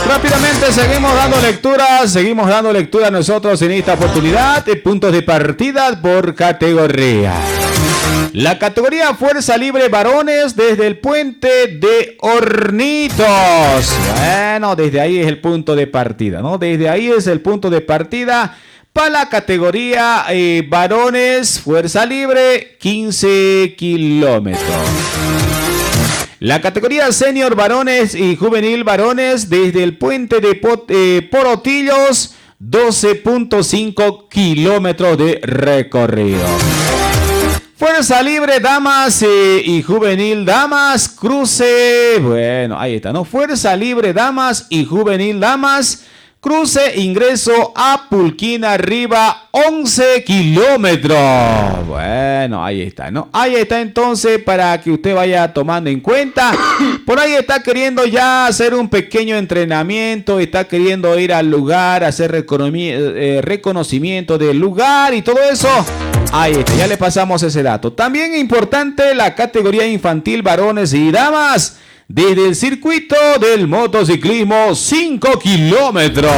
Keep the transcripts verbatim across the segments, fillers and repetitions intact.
Rápidamente seguimos dando lectura, seguimos dando lectura nosotros en esta oportunidad de puntos de partida por categoría. La categoría Fuerza Libre Varones desde el puente de Hornitos. Bueno, desde ahí es el punto de partida, ¿no? Desde ahí es el punto de partida para la categoría eh, Varones Fuerza Libre, quince kilómetros. La categoría Senior Varones y Juvenil Varones desde el puente de Pot, eh, Porotillos, doce punto cinco kilómetros de recorrido. Fuerza Libre Damas eh, y Juvenil Damas, cruce, bueno, ahí está, ¿no? Fuerza Libre Damas y Juvenil Damas, cruce, ingreso a Pulquina Arriba, once kilómetros. Bueno, ahí está, ¿no? Ahí está entonces para que usted vaya tomando en cuenta. Por ahí está queriendo ya hacer un pequeño entrenamiento, está queriendo ir al lugar, hacer eh, reconocimiento del lugar y todo eso. Ahí está, ya le pasamos ese dato. También importante la categoría infantil varones y damas desde el circuito del motociclismo, cinco kilómetros.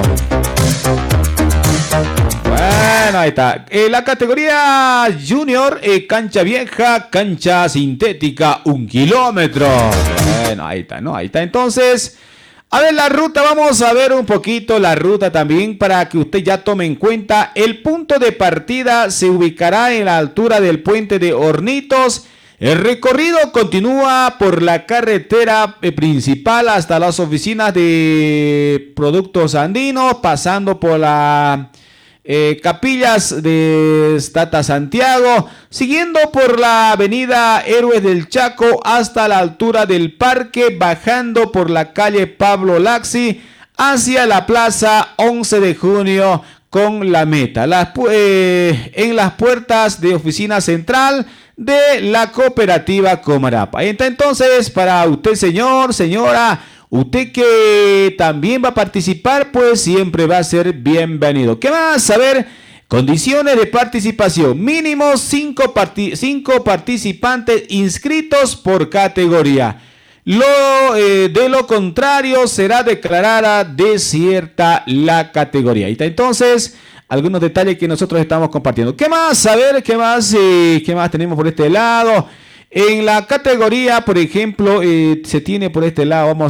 Bueno, ahí está. Eh, la categoría junior, eh, cancha vieja, cancha sintética, un kilómetro. Bueno, ahí está, ¿no? Ahí está. Entonces, a ver la ruta, vamos a ver un poquito la ruta también para que usted ya tome en cuenta. El punto de partida se ubicará en la altura del puente de Hornitos. El recorrido continúa por la carretera principal hasta las oficinas de Productos Andinos, pasando por las eh, capillas de Tata Santiago, siguiendo por la avenida Héroes del Chaco hasta la altura del parque, bajando por la calle Pablo Laxi hacia la plaza once de junio con la meta. Las, eh, en las puertas de oficina central de la cooperativa Comarapa. Entonces, para usted, señor, señora, usted que también va a participar, pues siempre va a ser bienvenido. ¿Qué más? A ver, condiciones de participación. Mínimo cinco, parti cinco participantes inscritos por categoría. Lo, eh, de lo contrario, será declarada desierta la categoría. Ahí está entonces algunos detalles que nosotros estamos compartiendo. ¿Qué más? A ver, ¿qué más, eh, qué más tenemos por este lado? En la categoría, por ejemplo, eh, se tiene por este lado, vamos